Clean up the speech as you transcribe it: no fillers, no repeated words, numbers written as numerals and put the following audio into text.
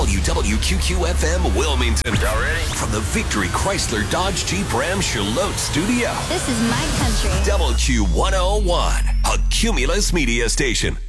WWQQ-FM Wilmington. Y'all ready? From the Victory Chrysler Dodge Jeep Ram Charlotte studio. This is my country. WQ101, a Cumulus media station.